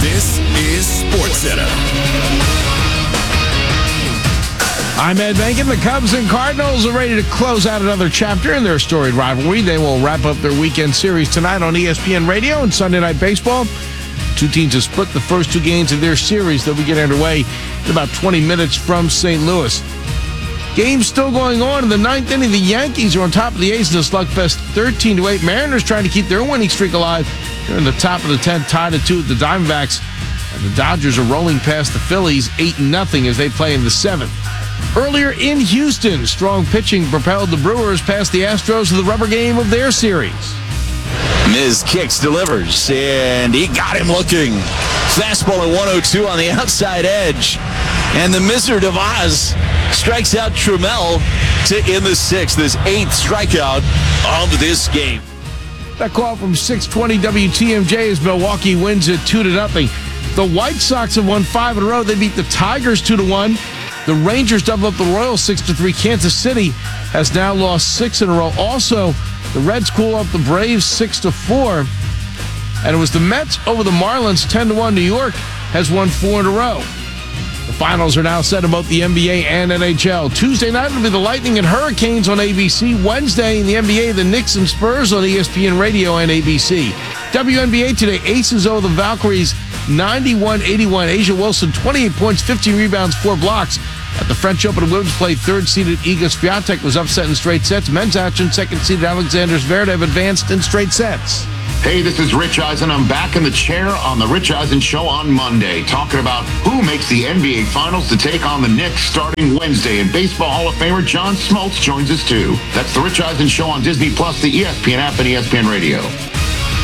This is SportsCenter. I'm Ed Bankin. The Cubs and Cardinals are ready to close out another chapter in their storied rivalry. They will wrap up their weekend series tonight on ESPN Radio and Sunday Night Baseball. Two teams have split the first two games of their series. They'll be getting underway in about 20 minutes from St. Louis. Game's still going on in the ninth inning. The Yankees are on top of the A's in a slugfest 13-8. Mariners trying to keep their winning streak alive. They're in the top of the 10th, tied at 2 with the Diamondbacks. And the Dodgers are rolling past the Phillies 8-0 as they play in the 7th. Earlier in Houston, strong pitching propelled the Brewers past the Astros to the rubber game of their series. Miz kicks, delivers, and he got him looking. Fastball at 102 on the outside edge. And the Wizard of Oz strikes out Trammell to end the 6th, his 8th strikeout of this game. That call from 620 WTMJ as Milwaukee wins it 2-0. The White Sox have won 5 in a row. They beat the Tigers 2-1. The Rangers double up the Royals 6-3. Kansas City has now lost 6 in a row. Also, the Reds cool up the Braves 6-4. And it was the Mets over the Marlins 10-1. New York has won 4 in a row. The finals are now set in both the NBA and NHL. Tuesday night it'll be the Lightning and Hurricanes on ABC. Wednesday in the NBA, the Knicks and Spurs on ESPN Radio and ABC. WNBA today, Aces over the Valkyries 91-81. Asia Wilson, 28 points, 15 rebounds, 4 blocks. At the French Open of Women's Play, third-seeded Iga Swiatek was upset in straight sets. Men's action, second-seeded Alexander Zverev advanced in straight sets. Hey, this is Rich Eisen. I'm back in the chair on the Rich Eisen Show on Monday, talking about who makes the NBA Finals to take on the Knicks starting Wednesday. And Baseball Hall of Famer John Smoltz joins us too. That's the Rich Eisen Show on Disney Plus, the ESPN app, and ESPN Radio.